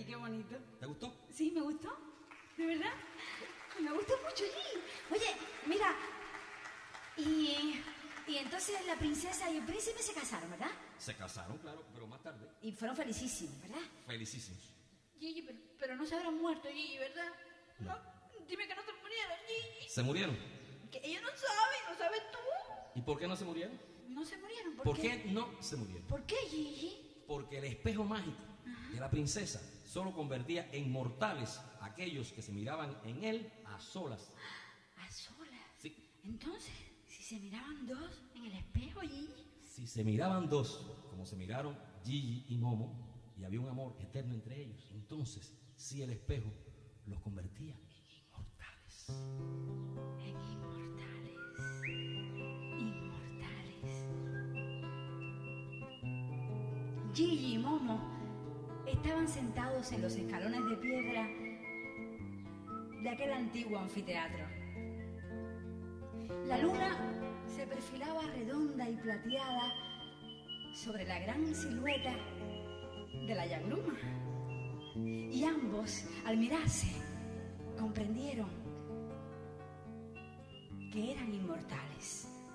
Gigi, qué bonito. ¿Te gustó? Sí, me gustó. ¿De verdad? Me gustó mucho, Gigi. Oye, mira, y entonces la princesa y el príncipe se casaron, ¿verdad? Se casaron, claro, pero más tarde. Y fueron felicísimos, ¿verdad? Felicísimos. Gigi, pero no se habrán muerto, Gigi, ¿verdad? No, dime que no se murieron, Gigi. ¿Se murieron? Que ellos no saben, ¿no sabes tú? ¿Y por qué no se murieron? No se murieron, ¿Por qué no se murieron? ¿Por qué, Gigi? Porque el espejo mágico de la princesa solo convertía en mortales a aquellos que se miraban en él a solas. ¿A solas? Sí. Entonces, si se miraban dos en el espejo, Gigi. Si se miraban dos, como se miraron Gigi y Momo, y había un amor eterno entre ellos, entonces sí el espejo los convertía en inmortales. En inmortales. Inmortales. Gigi y Momo estaban sentados en los escalones de piedra de aquel antiguo anfiteatro. La luna se perfilaba redonda y plateada sobre la gran silueta de la llagruma. Y ambos, al mirarse, comprendieron que eran inmortales.